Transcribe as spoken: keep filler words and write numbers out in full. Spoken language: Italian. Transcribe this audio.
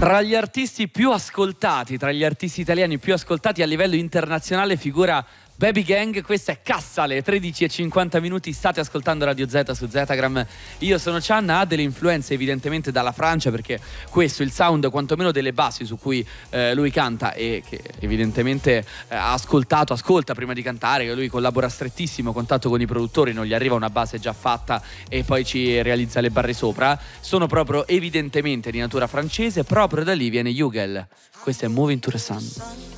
Tra gli artisti più ascoltati, tra gli artisti italiani più ascoltati a livello internazionale figura Baby Gang. Questa è Cassa, alle tredici e cinquanta minuti. State ascoltando Radio Z su Zetagram. Io sono Chan. Ha delle influenze evidentemente dalla Francia, perché questo, il sound quantomeno delle basi su cui eh, lui canta e che evidentemente eh, ha ascoltato, ascolta prima di cantare, che lui collabora a strettissimo contatto con i produttori, non gli arriva una base già fatta e poi ci realizza le barre sopra, sono proprio evidentemente di natura francese. Proprio da lì viene Jugel. Questo è Moving to the Sun.